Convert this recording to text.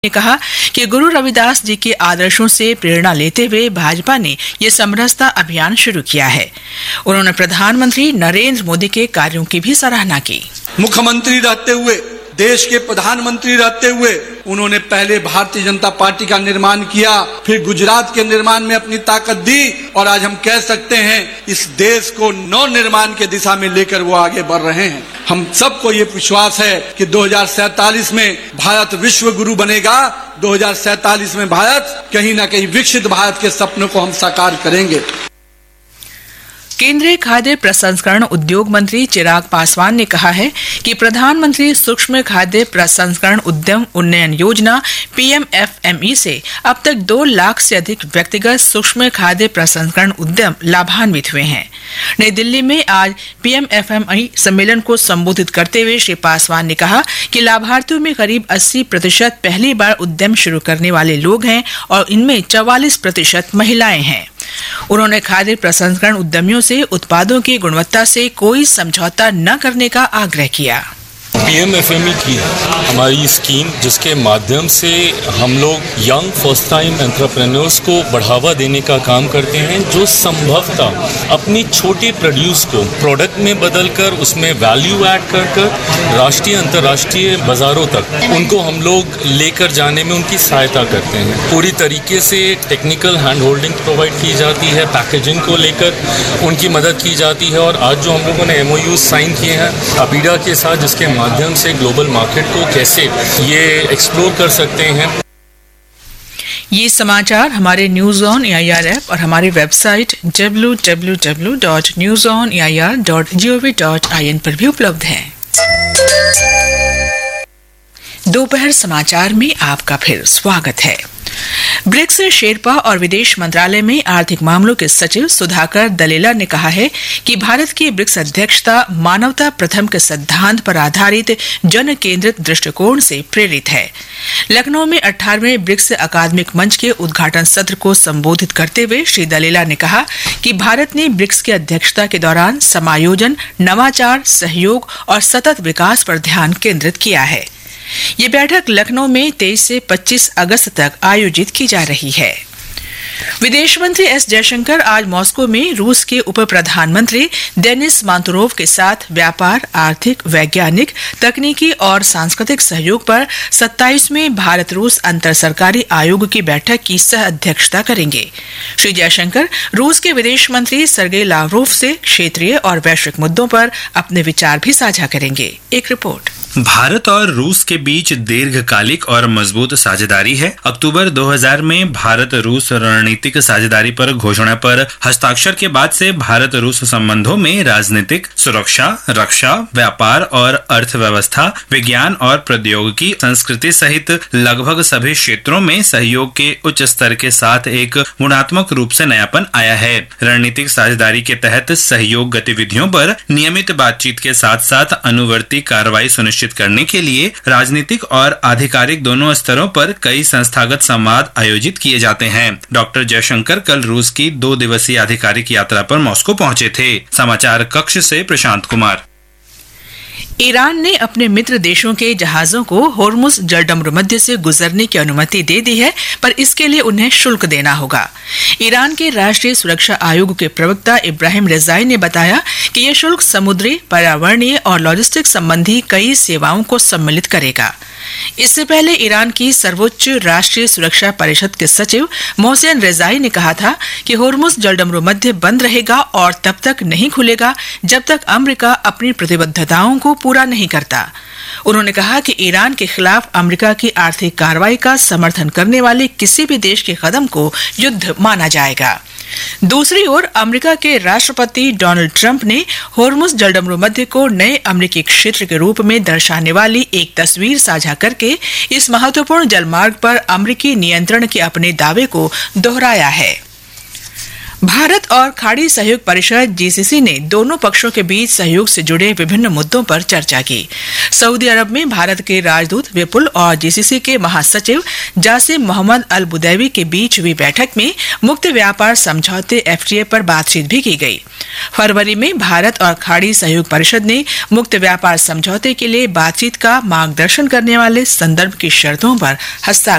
ने कहा कि गुरु रविदास जी के आदर्शों से प्रेरणा लेते हुए भाजपा ने ये समरसता अभियान शुरू किया है। उन्होंने प्रधानमंत्री नरेंद्र मोदी के कार्यों की भी सराहना की। मुख्यमंत्री रहते हुए, देश के प्रधानमंत्री रहते हुए उन्होंने पहले भारतीय जनता पार्टी का निर्माण किया, फिर गुजरात के निर्माण में अपनी ताकत दी और आज हम कह सकते हैं इस देश को नव निर्माण के दिशा में लेकर वो आगे बढ़ रहे हैं। हम सबको ये विश्वास है कि 2047 में भारत विश्व गुरु बनेगा। 2047 में भारत कहीं ना कहीं विकसित भारत के सपनों को हम साकार करेंगे। केंद्रीय खाद्य प्रसंस्करण उद्योग मंत्री चिराग पासवान ने कहा है कि प्रधानमंत्री सूक्ष्म खाद्य प्रसंस्करण उद्यम उन्नयन योजना PMFME से अब तक 2 लाख से अधिक व्यक्तिगत सूक्ष्म खाद्य प्रसंस्करण उद्यम लाभान्वित हुए हैं। नई दिल्ली में आज PMFME सम्मेलन को संबोधित करते हुए श्री पासवान ने कहा कि लाभार्थियों में करीब 80% पहली बार उद्यम शुरू करने वाले लोग हैं और इनमें 44% महिलाएं हैं। उन्होंने खाद्य प्रसंस्करण उद्यमियों से उत्पादों की गुणवत्ता से कोई समझौता न करने का आग्रह किया। PMFME की हमारी स्कीम जिसके माध्यम से हम लोग यंग फर्स्ट टाइम एंटरप्रेन्योर्स को बढ़ावा देने का काम करते हैं, जो संभवतः अपनी छोटे प्रोड्यूस को प्रोडक्ट में बदलकर उसमें वैल्यू ऐड कर राष्ट्रीय अंतर्राष्ट्रीय बाजारों तक उनको हम लोग लेकर जाने में उनकी सहायता करते हैं। पूरी तरीके से टेक्निकल हैंड होल्डिंग प्रोवाइड की जाती है, पैकेजिंग को लेकर उनकी मदद की जाती है और आज जो हम लोगों ने MOU साइन किए हैं अपीडा के साथ, जिसके माध्यम से ग्लोबल मार्केट को कैसे ये एक्सप्लोर कर सकते हैं। ये समाचार हमारे न्यूज ऑन AIR ऐप और हमारी वेबसाइट www.newsonair.gov.in पर भी उपलब्ध हैं। दोपहर समाचार में आपका फिर स्वागत है। ब्रिक्स शेरपा और विदेश मंत्रालय में आर्थिक मामलों के सचिव सुधाकर दलेला ने कहा है कि भारत की ब्रिक्स अध्यक्षता मानवता प्रथम के सिद्धांत पर आधारित जन केंद्रित दृष्टिकोण से प्रेरित है। लखनऊ में 18वें ब्रिक्स अकादमिक मंच के उद्घाटन सत्र को संबोधित करते हुए श्री दलेला ने कहा कि भारत ने ब्रिक्स की अध्यक्षता के दौरान समायोजन, नवाचार, सहयोग और सतत विकास पर ध्यान केंद्रित किया है। ये बैठक लखनऊ में 23 से 25 अगस्त तक आयोजित की जा रही है। विदेश मंत्री S जयशंकर आज मॉस्को में रूस के उप प्रधानमंत्री देनिस मांतुरोव के साथ व्यापार, आर्थिक, वैज्ञानिक, तकनीकी और सांस्कृतिक सहयोग पर 27वें भारत रूस अंतर सरकारी आयोग की बैठक की सह अध्यक्षता करेंगे। श्री जयशंकर रूस के विदेश मंत्री सर्गेई लावरोव से क्षेत्रीय और वैश्विक मुद्दों पर अपने विचार भी साझा करेंगे। एक रिपोर्ट। भारत और रूस के बीच दीर्घकालिक और मजबूत साझेदारी है। अक्टूबर 2000 में भारत रूस रणनीतिक साझेदारी पर घोषणा पर हस्ताक्षर के बाद से भारत रूस संबंधों में राजनीतिक, सुरक्षा, रक्षा, व्यापार और अर्थव्यवस्था, विज्ञान और प्रौद्योगिकी, संस्कृति सहित लगभग सभी क्षेत्रों में सहयोग के उच्च स्तर के साथ एक गुणात्मक रूप से नयापन आया है। रणनीतिक साझेदारी के तहत सहयोग गतिविधियों पर नियमित बातचीत के साथ साथ अनुवर्ती कार्रवाई सुनिश्चित करने के लिए राजनीतिक और आधिकारिक दोनों स्तरों पर कई संस्थागत संवाद आयोजित किए जाते हैं। डॉक्टर जयशंकर कल रूस की 2 दिवसीय आधिकारिक यात्रा पर मॉस्को पहुंचे थे। समाचार कक्ष से प्रशांत कुमार। ईरान ने अपने मित्र देशों के जहाजों को होर्मुज जलडमरू मध्य से गुजरने की अनुमति दे दी है, पर इसके लिए उन्हें शुल्क देना होगा। ईरान के राष्ट्रीय सुरक्षा आयोग के प्रवक्ता इब्राहिम रेजाई ने बताया कि यह शुल्क समुद्री, पर्यावरणीय और लॉजिस्टिक संबंधी कई सेवाओं को सम्मिलित करेगा। इससे पहले ईरान की सर्वोच्च राष्ट्रीय सुरक्षा परिषद के सचिव मोहसेन रेजाई ने कहा था कि होर्मुज जलडमरू मध्य बंद रहेगा और तब तक नहीं खुलेगा जब तक अमेरिका अपनी प्रतिबद्धताओं को पूरा नहीं करता। उन्होंने कहा कि ईरान के खिलाफ अमेरिका की आर्थिक कार्रवाई का समर्थन करने वाले किसी भी देश के कदम को युद्ध माना जाएगा। दूसरी ओर अमेरिका के राष्ट्रपति डोनाल्ड ट्रंप ने होर्मुज जलडमरू मध्य को नए अमेरिकी क्षेत्र के रूप में दर्शाने वाली एक तस्वीर साझा करके इस महत्वपूर्ण जलमार्ग पर अमेरिकी नियंत्रण के अपने दावे को दोहराया है। भारत और खाड़ी सहयोग परिषद GCC ने दोनों पक्षों के बीच सहयोग से जुड़े विभिन्न मुद्दों पर चर्चा की। सऊदी अरब में भारत के राजदूत विपुल और GCC के महासचिव जासिम मोहम्मद अल बुदैवी के बीच हुई बैठक में मुक्त व्यापार समझौते FTA पर बातचीत भी की गई। फरवरी में भारत और खाड़ी सहयोग परिषद ने मुक्त व्यापार समझौते के लिए बातचीत का मार्गदर्शन करने वाले संदर्भ की शर्तों पर हस्ताक्षर